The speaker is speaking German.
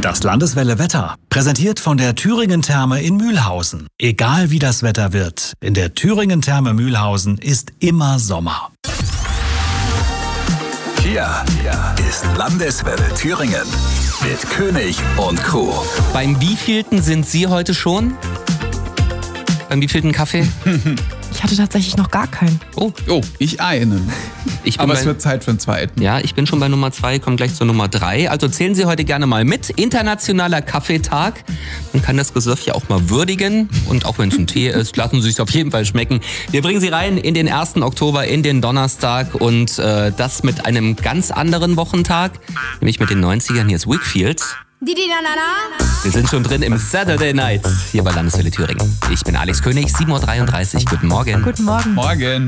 Das Landeswelle Wetter, präsentiert von der Thüringen Therme in Mühlhausen. Egal wie das Wetter wird, in der Thüringen Therme Mühlhausen ist immer Sommer. Hier ist Landeswelle Thüringen mit König und Co. Beim wievielten sind Sie heute schon? Beim wievielten Kaffee? Ich hatte tatsächlich noch gar keinen. Oh, ich einen. Aber es wird Zeit für einen zweiten. Ja, ich bin schon bei Nummer 2, komme gleich zur Nummer 3. Also zählen Sie heute gerne mal mit. Internationaler Kaffeetag. Man kann das Gesöff ja auch mal würdigen. Und auch wenn es ein Tee ist, lassen Sie es auf jeden Fall schmecken. Wir bringen Sie rein in den 1. Oktober, in den Donnerstag. Und das mit einem ganz anderen Wochentag. Nämlich mit den 90ern. Hier ist Wakefield. Wir sind schon drin im Saturday Night hier bei Landeswelle Thüringen. Ich bin Alex König, 7.33 Uhr. Guten Morgen. Guten Morgen. Morgen.